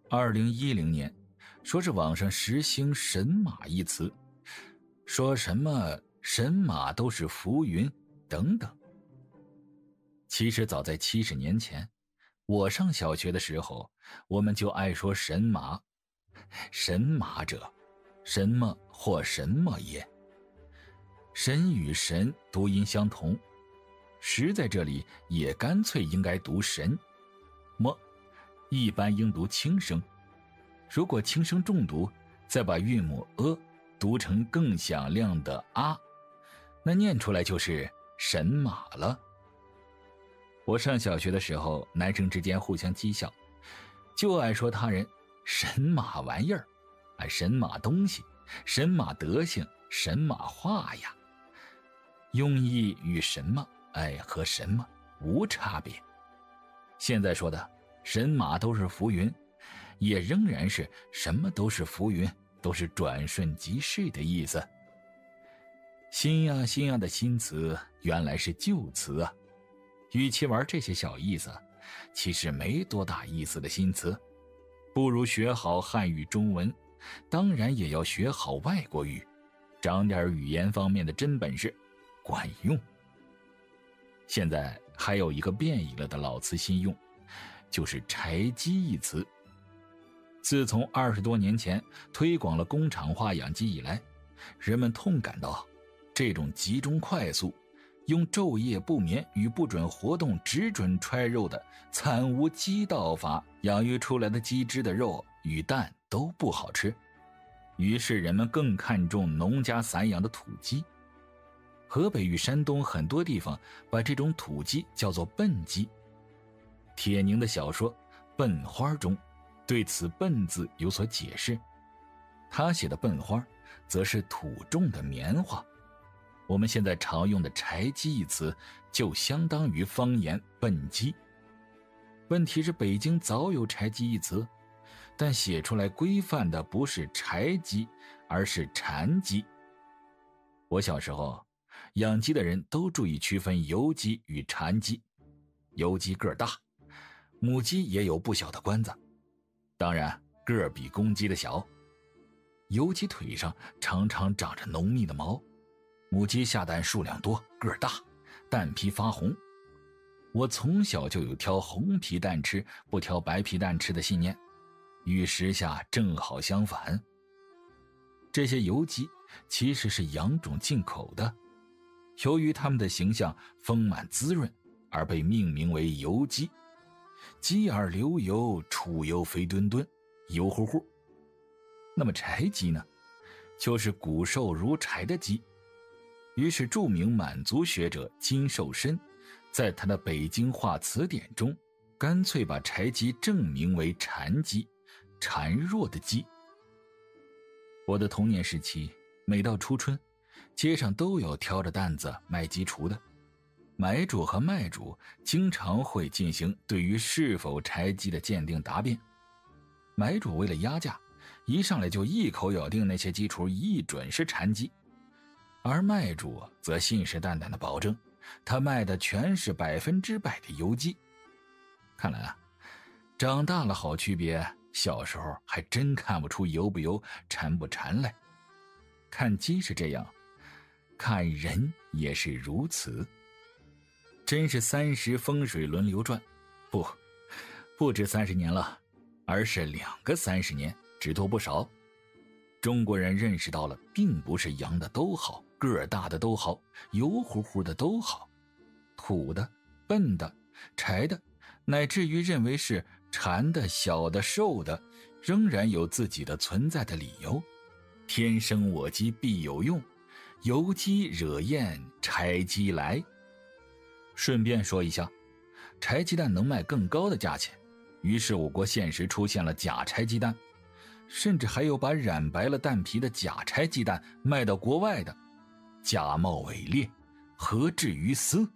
2010年，说是网上实行神马一词，说什么神马都是浮云等等。其实早在70年前，我上小学的时候，我们就爱说神马。神马者，什么或什么也。神与神读音相同，实在这里也干脆应该读神。么一般应读轻声，如果轻声重读，再把韵母读成更响亮的啊，那念出来就是神马了。我上小学的时候，男生之间互相讥笑，就爱说他人神马玩意儿，神马东西，神马德行，神马话呀。用意与什么和什么无差别。现在说的神马都是浮云，也仍然是什么都是浮云，都是转瞬即逝的意思。新呀新呀的新词原来是旧词啊。与其玩这些小意思，其实没多大意思的新词，不如学好汉语中文，当然也要学好外国语，长点语言方面的真本事，管用。现在还有一个变异了的老词新用，就是柴鸡一词。自从20多年前推广了工厂化养鸡以来，人们痛感到这种集中快速，用昼夜不眠与不准活动只准揣肉的惨无鸡道法养育出来的鸡只的肉与蛋都不好吃，于是人们更看重农家散养的土鸡。河北与山东很多地方把这种土鸡叫做笨鸡。铁凝的小说《笨花》中对此笨字有所解释，他写的笨花则是土种的棉花。我们现在常用的柴鸡一词就相当于方言笨鸡。问题是北京早有柴鸡一词，但写出来规范的不是柴鸡，而是馋鸡。我小时候养鸡的人都注意区分油鸡与馋鸡。油鸡个儿大，母鸡也有不小的关子，当然个儿比公鸡的小。油鸡腿上常常长着浓密的毛，母鸡下蛋数量多，个儿大，蛋皮发红。我从小就有挑红皮蛋吃不挑白皮蛋吃的信念，与时下正好相反。这些油鸡其实是养种进口的，由于它们的形象丰满滋润而被命名为油鸡。鸡儿流油，出油肥墩墩，油乎乎。那么柴鸡呢，就是骨瘦如柴的鸡。于是著名满族学者金寿申在他的北京话词典中干脆把柴鸡正名为馋鸡，孱弱的鸡。我的童年时期，每到初春，街上都有挑着担子卖鸡雏的，买主和卖主经常会进行对于是否柴鸡的鉴定答辩。买主为了压价，一上来就一口咬定那些鸡雏一准是馋鸡，而卖主则信誓旦旦地保证他卖的全是100%的油鸡。看来长大了好区别，小时候还真看不出油不油，馋不馋来。看鸡是这样，看人也是如此。真是30风水轮流转，不止30年了，而是2个30年，只多不少。中国人认识到了，并不是羊的都好，个儿大的都好，油乎乎的都好，土的、笨的、柴的，乃至于认为是馋的、小的、瘦的，仍然有自己的存在的理由。天生我鸡必有用，油鸡惹厌柴鸡来。顺便说一下，柴鸡蛋能卖更高的价钱，于是我国现实出现了假柴鸡蛋，甚至还有把染白了蛋皮的假柴鸡蛋卖到国外的，假冒伪劣，何至于斯？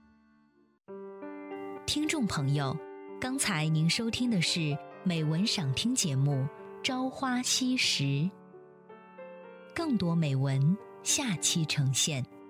听众朋友，刚才您收听的是美文赏听节目《朝花夕拾》，更多美文下期呈现。